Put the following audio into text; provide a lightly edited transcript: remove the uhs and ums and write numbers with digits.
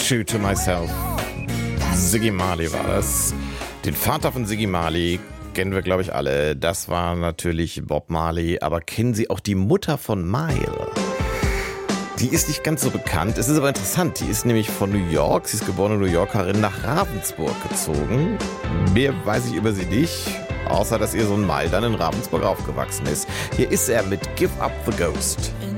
True to Myself. Ziggy Marley war das. Den Vater von Ziggy Marley kennen wir, glaube ich, alle. Das war natürlich Bob Marley. Aber kennen Sie auch die Mutter von Mile? Die ist nicht ganz so bekannt. Es ist aber interessant. Die ist nämlich von New York. Sie ist geborene New Yorkerin, nach Ravensburg gezogen. Mehr weiß ich über sie nicht. Außer, dass ihr Sohn Mile dann in Ravensburg aufgewachsen ist. Hier ist er mit Give Up the Ghost.